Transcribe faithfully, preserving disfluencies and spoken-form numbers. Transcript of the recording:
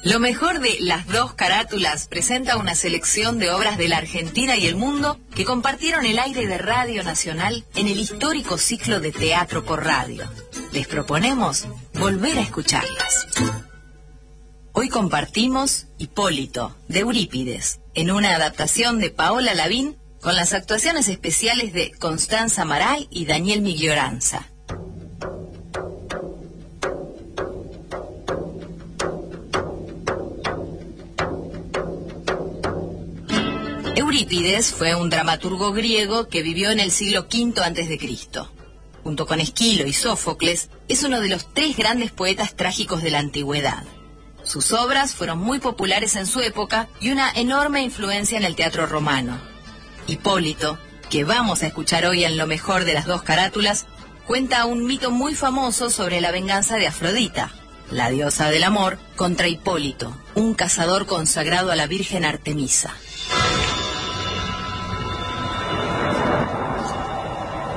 Lo mejor de Las Dos Carátulas presenta una selección de obras de la Argentina y el mundo que compartieron el aire de Radio Nacional en el histórico ciclo de Teatro por Radio. Les proponemos volver a escucharlas. Hoy compartimos Hipólito, de Eurípides, en una adaptación de Paola Lavín con las actuaciones especiales de Constanza Maray y Daniel Miglioranza. Eurípides fue un dramaturgo griego que vivió en el siglo quinto antes de Cristo. Junto con Esquilo y Sófocles, es uno de los tres grandes poetas trágicos de la antigüedad. Sus obras fueron muy populares en su época y una enorme influencia en el teatro romano. Hipólito, que vamos a escuchar hoy en Lo Mejor de Las Dos Carátulas, cuenta un mito muy famoso sobre la venganza de Afrodita, la diosa del amor, contra Hipólito, un cazador consagrado a la Virgen Artemisa.